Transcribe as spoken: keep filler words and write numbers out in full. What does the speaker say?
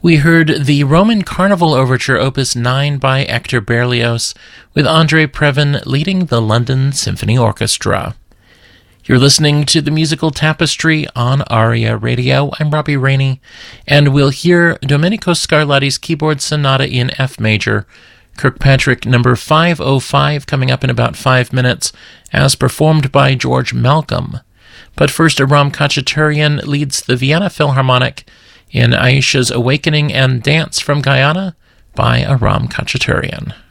We heard the Roman Carnival Overture, Opus nine by Hector Berlioz, with Andre Previn leading the London Symphony Orchestra. You're listening to the Musical Tapestry on ARIA Radio. I'm Robbie Rainey, and we'll hear Domenico Scarlatti's Keyboard Sonata in F major, Kirkpatrick number five oh five, coming up in about five minutes, as performed by George Malcolm. But first, Aram Khachaturian leads the Vienna Philharmonic in Aisha's Awakening and Dance from Guyana by Aram Khachaturian.